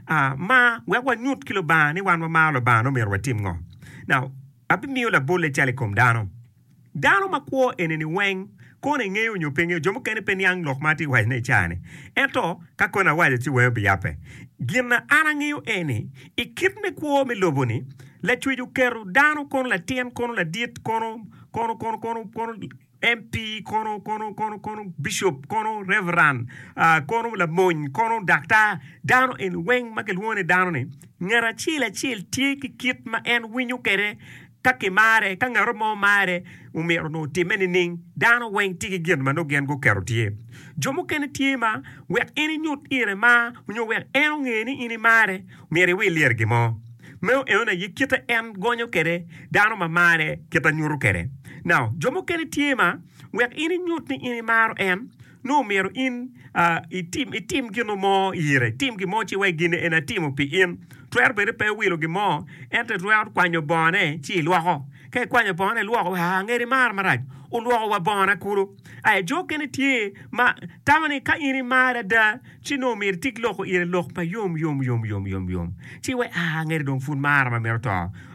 ma we wa nyut kilo ba ni wan ma lo ba no mer wa tim ngo. Now, abi mi la bolle chale kom dano. Dano ma ko eneni weng ko ne ngeo nyo penge jomo kene pen yang lok mati wa ne chane. Ento ka kona wa ti we bi yape. Gina ana ngeo ene ikitne ko me loboni la chuju keru dano kon la tien kon la diet kono MP kono bishop kono reverend kono la mon kono doctor dano en weng makel wone dano ne ngara chila tie ki kit ma en winyu kere kake mare ka ngaro mo mare umero no timeni ning dano weng tiki gen ma no gen go kero tie jomo kene tie ma wek eni nyut ire ma unyo wek eno ngeni ini mare mere we liergi mo meu eona yikita en gonyo kere dano ma mare kita nyuru kere. Now jomo kene tie ma wek ini nyut ni ini maro en no mero in itim gino mo ire tim gi mo chi we gine ena timo pi in twer bere pe wilo gi mo ente twer kwanyo bone chi luoko ke kwanyo bone luoko ha ngeri mar maraj o luoko wa bona kuro ay jokene tie ma tamani ka iri mara da chi no mir tik loko ire lok pa yom chi we ngeri don fun mar ma merto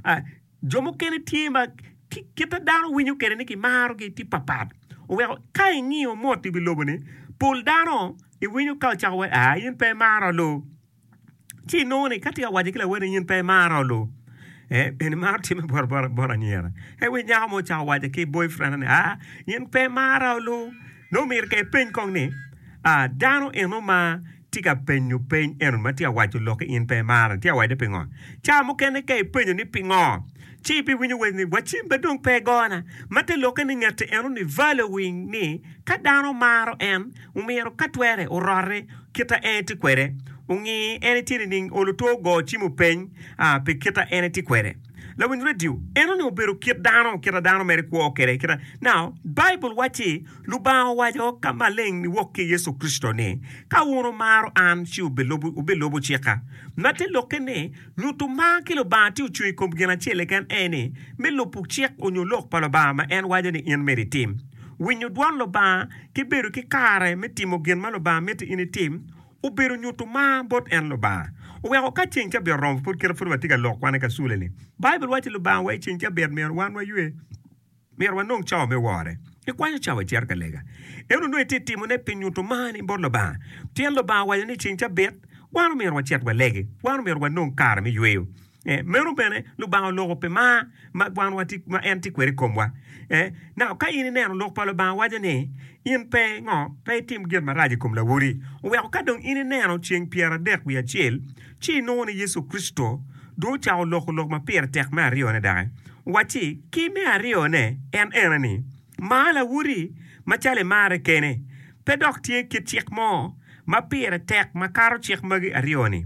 jomo kene tie ma kita dano winyo kere ni ki maro ki ti papat o we kai ni o moti bi lobone pol dano e winyo ka cha we yin pe maro lo chi no ni kati awaje kila we yin pe maro lo en marti me bor niera we nyamo cha waje ki boyfriend ni yin pe maro lo no mir ke pen kong ni dano eno ma tika penyu pen eno ma ti awaje lo ke yin pe maro ti awaje pengo cha mo kene ke penyu ni pingo chi pi winyo we ni wachim bedong pe gona mate loke ni ngate eno ni valuing ni ka dano maro en umiro katwere urore kita enti kwere ungi ene tiri ning oluto go chimu pen pe kita ene ti kwere la win radio eno ni obero kita dano mere ko kere kita now bible wachi luba wajo kamaleng ni wokke Yesu Kristo ne ka wono maro an chi ubelobo cheka mate loke ne nutu ma kilo ba ti uchi kom gena chele kan ene me lo pu chek onyo lok palo ba ma en waje ni in meritim winyo dwan lo ba ki beru ki kare metimo gen malo ba meti ini tim ubero nyutu ma bot en lo ba we ko ka chencha be rom put kira furwa tiga lok wana ka sulele bible wati lo ba we chencha be mer wan wa yue mer wa nong chaw me wore e kwanya chaw tiar ka lega e no eti timo ne pinyutu ma ni bot lo ba tien lo ba wa ni chencha bet wan mer wa chet wa lege wan mer wa nong kar mi yue meru bene lu ba lo pe ma wan wati ma enti kweri komwa now ka ini ne lo pa lo ba wa ne in pe ngo pe tim gel maraji kom la wuri we ka don ini ne no ching piera dek wi achel chi no ni Yesu Kristo do cha lo ma pier tek ma rio ne dai wati ki me ario ne en ni ma la wuri ma chale mare kene pe dok tie ki chik mo ma pier tek ma karo chik ma ario ni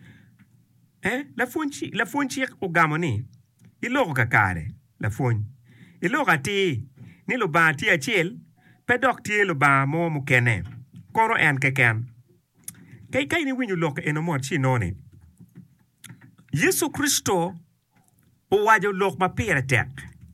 la funchi o gamoni ilo ka kare la fun ilo ka ti ni lo ba ti achel pe dok ti lo ba mo mu kene kono en ke ken kai ni winyu lo ka eno mo chi noni Yesu Kristo o wajo lo ma pere tek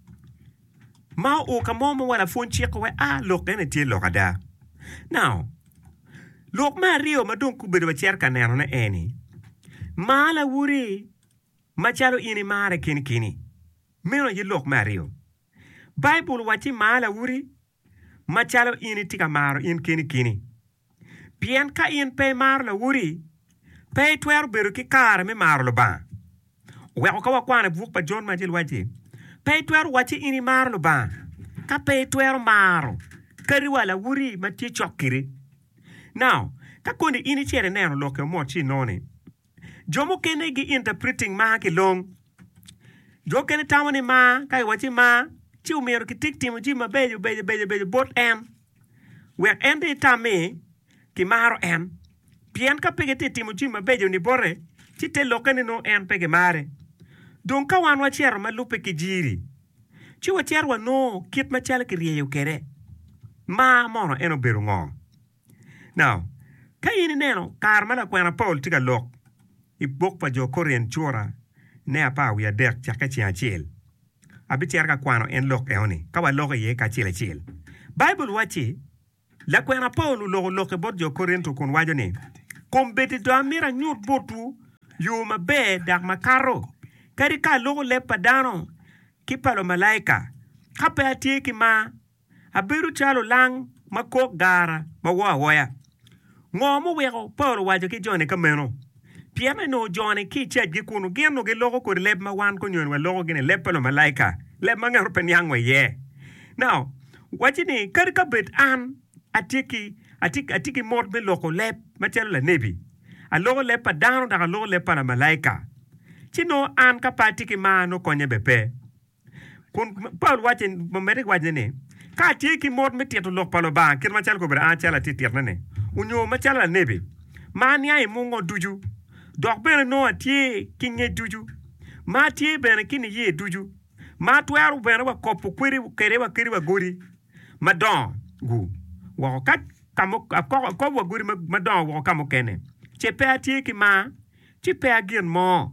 ma o ka mo wala funchi ko we lo ka ne ti lo ka da now lo ma rio ma don ku be ba cher ka neno na eni mala wuri machalo ini mare kini meno ye lok mario bible wachi mala wuri machalo ini tika maro in kini pien ka in pe maro la wuri pe twer beru ki kar me maro lo ba we ko wa kwana buk pa John majil wachi pe twer wachi ini maro lo ba ka pe twer maro kari wala wuri mati chokiri now ka konde ini chere neno loke mo chi noni jomo kene gi interpreting ma ki long jo kene tamani ma kai wachi ma chi umero ki tik timo ji ma bejo bot en we ende tame ki maro en pien ka pege timo ji ma bejo ni bore chi te lokene no en pege mare don ka wan wachiero ma lupe ki jiri chi wachiero no kit ma chale ki rieyo kere ma mono eno beru ngong now ka yini neno kar mala kwena Paul tiga lok I bok pa jo korien chora ne apa wi adek chaka chi achil abi cherka kwano en lok eoni ka wa lok ye ka chile bible wachi la kwena Paul lo ke bot jo korien to kon wajo ne kombeti do amira nyut botu yu ma be dak makaro kari ka logo le padano ki palo malaika ka pe atie ki ma abiru chalo lang makok gara ma waya ngomo wego poro wajo ki jone kameno piame no jone ki chet gi kunu geno gi logo ko leb ma wan ko nyon wa logo gene le palo malaika le ma ngaro pen yang ye now wachini kari ka bet an atiki mort be loko leb ma chelo la nebi a logo le padano da logo le pana malaika chino an ka patiki ma no konye bepe kun Paul wachin mamere wajene ka tiki mort me tieto lok palo ba kir ma chelo ko bra an chala titir ne unyo ma chala nebi mani ai mungo duju dok bere no atie kinye duju ma tie bere kini ye duju ma twaru bere wa kopu kwiri kere wa gori madon gu wa kat kamo ko wa gori madon wa kamo kene che pe atie ki ma che pe agin mo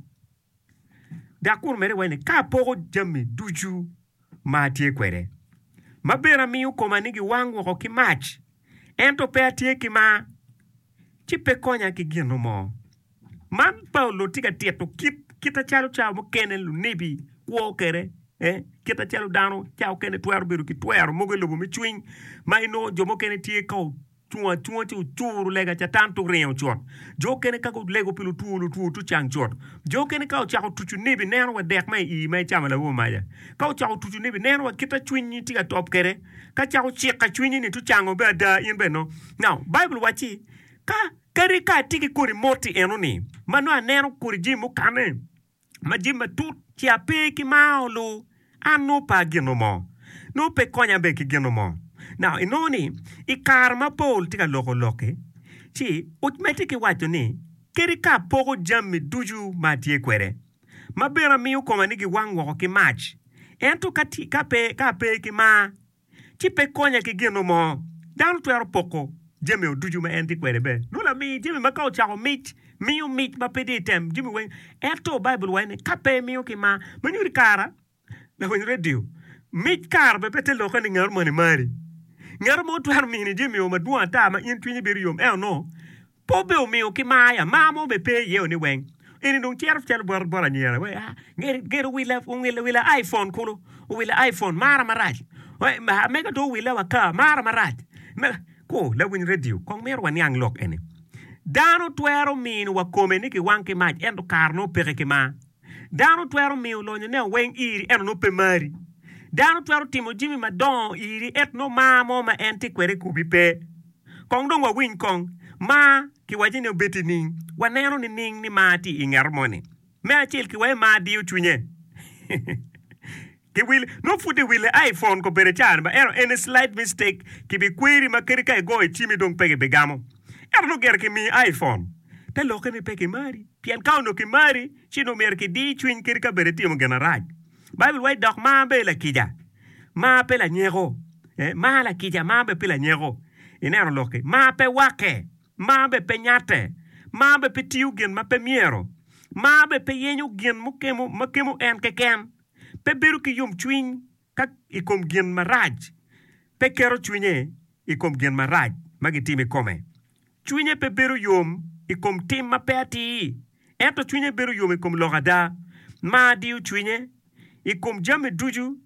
da kur mere wene ka pogo jami duju ma tie kwere ma bere mi ko manigi wangu ko ki match ento pe atie ki ma che pe konya ki gin mo man Paulo tika tieto kita chalo chao mo kene lu nebi wo kere kita chalo dano chao kene tuero beru ki tuero mogo lobo mi chwing ma ino jomo kene tie kau tuwa churu lega cha tanto reo chot jo kene kako lego pilu tu chang chot jo kene kau chao tuchu nebi neno wa dek mai I mai chama la wo maya kau chao tuchu nebi neno wa kita chwing tika top kere ka chao chika chwing ni tu chango ba da in beno now Bible wachi kari ka tiki kuri moti enoni mano anero kuri jimu kane ma jima tut chi ape ki maolo anu pa gino mo no pe konya be ki gino mo now inoni I karma pol tika loko loke chi utmeti ki wacho ni kari ka pogo jammi duju ma tie kwere ma bera miu koma niki wango ki match ento ka pe ki ma chi pe konya ki gino mo danu tuero poko Jimmy duju ma enti kwere be nula mi Jimmy makao chao meet ma pedi tem Jimmy wen eto Bible wen kape miu ki ma manyuri kara na wen radio meet kar be pete lo kan ngar moni mari ngar mo tu har mi ni Jimmy o ma duan ta ma in twini berium no po be o miu ki ma ya ma mo be pe ye oni wen ini dong cher bor nyera we get we love iPhone kulo we iPhone mara maraj we mega do we love ka mara maraj ko la win radio kong mer wan yang lok ene dano tuero min wa kome ni ki wanke maj endo karno pere ki ma dano tuero mi lo ne wen iri eno no pe mari dano tuero timo Jimmy madon iri et no mamo ma enti kwere kubi pe kong dong wa win kong ma ki wajine beti ning wanero ni ning ni mati ingarmoni me achil ki wa ma diu chunye ki will no fude will iPhone ko bere chan ba ero any slight mistake ki bi query ma keri kai go timi dong pege begamo ero no ger ki mi iPhone te lo ke ni pege mari pian ka no ki mari chino mer ki di twin keri ka bere timo generaj Bible way dok ma be la kija ma pe la nyego ma la kija ma be pe la nyego inero lo ke ma pe wake ma be pe nyate ma be pe tiu gen ma pe miero ma be pe yenyu gen mukemo en ke ken pe beru ki yom chwin kak ikom gen maraj pe kero chwinye ikom gen maraj magi timi kome chwinye pe beru yom ikom tim ma peti eto chwinye beru yom ikom logada ma diu chwinye ikom jame duju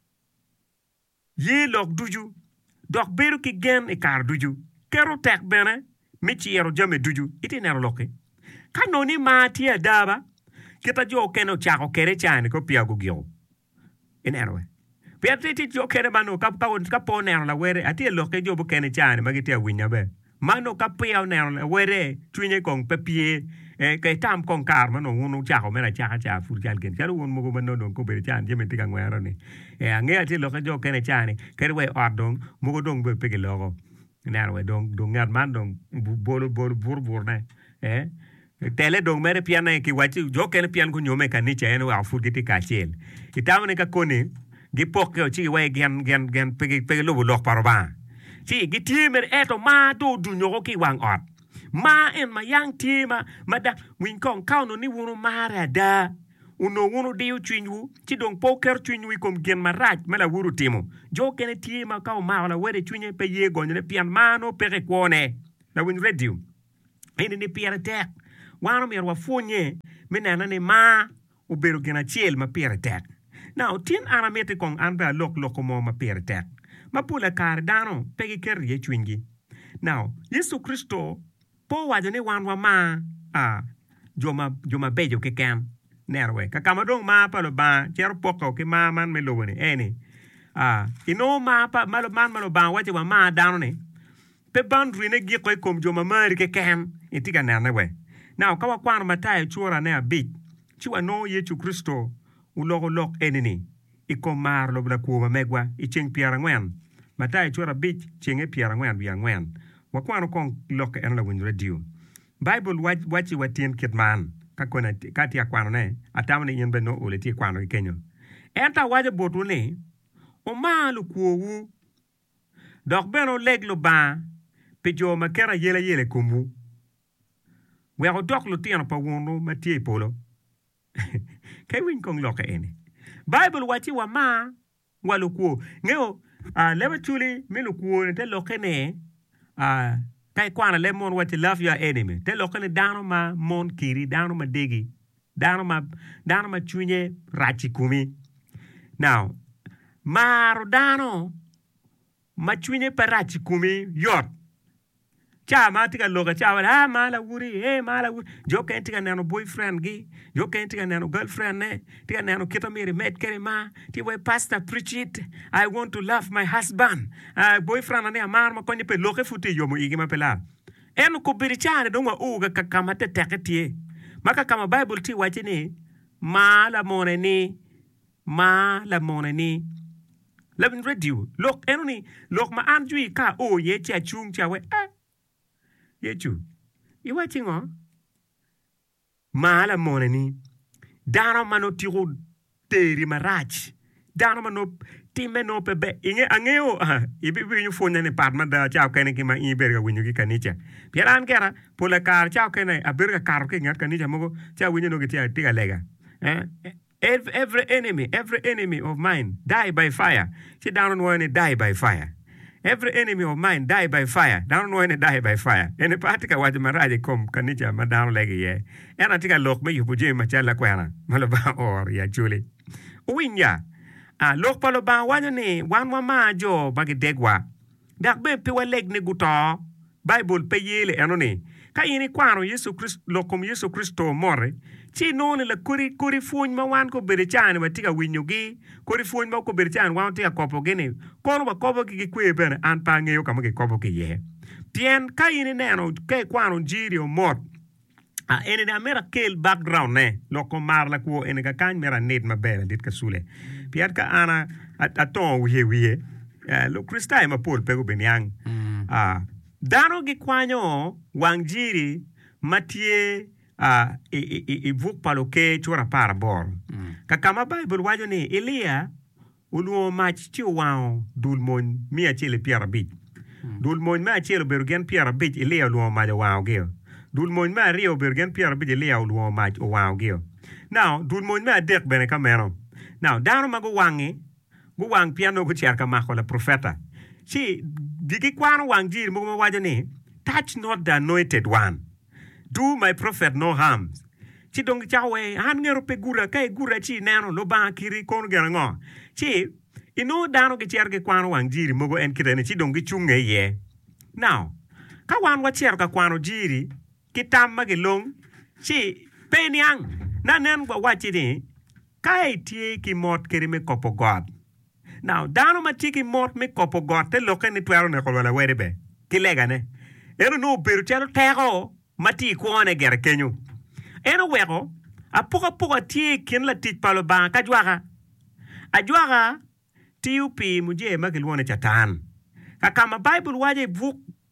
ye log duju dok beru ki gen ikar duju kero tek bene michi yero jame duju iti nero loke kanoni ma tia daba kita jo keno chako kere chane ko piago gyo inero Beatrice jo kere mano kapo nero la were ati lo ke jo bo kene chane magiti awinya be mano kapia nero la were twinye kong pepie ke tam kong kar mano unu chako mena cha furjal gen charu un mugo mano don ko be chan je metika ngwero ni nge ati lo ke jo kene chane kere we ordong mugo dong be pege logo nero we dong ngar man dong bolo bur ne tele dong mere piana ki wachi jo kene pian ko nyome kan ni chen wa furgiti ka chel itamne ka koni gi pokyo chi we gen pege lobo lok parba chi gi timer eto ma do du nyoko ki wang ot ma en ma yang tima mada win kong kauno ni wunu mara da uno wunu diu chwinyu chi dong poker chwinyu kom gen maraj mala wuru timo jo kene tima ka ma wala wede chwinye pe ye gonne pian mano pere kwone na win redio ini ni pian tek wan mer wa funye menana ne ma ubero gina chiel ma pere tek. Now tin anamete kong anba lok mo ma pere tek. Ma pula kar dano pegi ker ye chwingi. Now Yesu Kristo po wajane wan wa ma joma bejo ke kem nerwe kakama dong ma pa lo ba cher poko ke ma man me lo ne eni ino ma pa malo man malo ba waje wa ma dano ne pe boundary ne gi ko kom joma mari ke kem itiga nerwe. Now kawa kwan Mathayo chura ne abit chiwa no Yesu Kristo ulogo lok enini ikomar lo bla kuoma megwa icheng piara ngwen Mathayo chura bit chenge piara ngwen bi ngwen wa kwan kong lok en la win radio Bible wachi watien kitman kakona kati ya kwano ne atamne yen beno oleti kwano kenyo enta waje botu ne o malu kuowu dok beno leglo ba pejo makera yele kumbu we o dok lo tiano pa wono matie polo kai win kong loka ene Bible wachi wa ma walu kuo ngeo leba chuli milu kuo ne te lokene kai kwana le mon what love your enemy te lokane dano ma mon kiri dano ma degi dano ma chunye rachi kumi. Now maro dano ma chunye pa rachi kumi yot cha ma tika loka cha wala mala wuri jo ken tika nano boyfriend gi jo ken tika nano girlfriend ne tika nano kita miri met kere ma ti we pastor preach it I want to love my husband boyfriend ne amar ma konye pe loke futi yomo igi ma pela en ko biri cha ne donga uga kakama te teketi maka kama Bible ti wache ni mala mone ni Levin radio lok enoni lok ma anjui ka ye cha chung cha we Yechu, you watching on? Mala moneni, dano mano tiro teri marach, dano mano timeno pebe, inge angeo, ibi winyu fone ne partner da chao kene ki ma iberga winyu ki kanicha. Piaran kera, pola kar chao kene aberga karo ki ngat kanicha mogo, chao winyu no kitia tiga lega. Every enemy of mine die by fire. She down on die by fire. Every enemy of mine die by fire. Down no any die by fire. Any partika waje maraje kom kanicha madano legi ye. Ena tika lok me yupuje machala kwana. Maloba or ya chuli. Uwinya. Lok paloba waje ni wanwa majo bagi degwa. Dakbe piwa leg ni guto. Bible pe yele enoni. Ka ini kwano Yesu Kristo lokom Yesu Kristo more. Chi noni la kuri funy ma wan ko berichani wa tika winyugi. Kuri funy ma ko berichani wan tika kopo gini. Kono ba kopo ki kwe bene an pa ngeyo kama ki kopo ki ye. Tien ka ini neno ke kwano jiri o mort. Ene na mera kel background ne. Loko mar la kuo ene ka kany mera need mabela dit ka sule. Piat ka ana aton wiye. Lo Krista ma pol pego benyang. Dano gi kwanyo wang jiri matie i vuk palo ke chura para bor. Kakama Bible wajo ni Elia uluo mach chi wao dulmon mia chile piara bit. Dulmon mia chile bergen piara bit Elia uluo mach wao geo. Dulmon mia rio bergen piara bit Elia uluo mach wao geo. Now dulmon mia dek bene kamero. Now dano mago wangi go wang piano go cherka mako la profeta. Si digi kwano wang jiri mo wajo ni touch not the anointed one. Do my prophet no harm. Chi dong chawe han ngero pe gura kai gura chi nano lo ba kiri kono gera ngo. Chi ino dano ke cherke kwano wang jiri mogo en kirene chi dong chunge ye. Now ka wan wa cherka kwano jiri kitam mage long chi pe niang na nen wa wachi ni kai tie ki mot kiri me kopo God. Now dano ma tiki mot me kopo God te loke ni twero ne kolwala werebe kilega ne. Eno no beru chelo tego mati kuone gera kenyu. Eno wego a poka tie kin la tit palo ba ka jwaga. A jwaga TUP muje magilwone chatan. Kakama Bible waje vuk